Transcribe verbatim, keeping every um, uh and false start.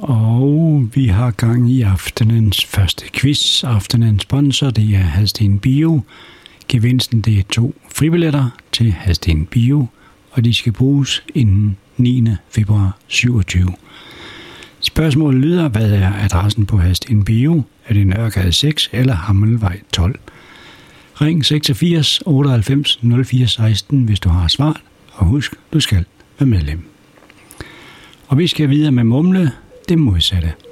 Og vi har gang i aftenens første quiz. Aftenens sponsor, det er Hadsten Bio. Gevinsten, det er to fribilletter til Hadsten Bio, og de skal bruges inden niende februar syvogtyve. Spørgsmålet lyder, hvad er adressen på Hadsten Bio? Er det Nørregade seks eller Hammelvej tolv? Ring seksogfirs otteoghalvfems nul fire seksten, hvis du har svar, og husk, du skal være medlem. Og vi skal videre med mumle det modsatte.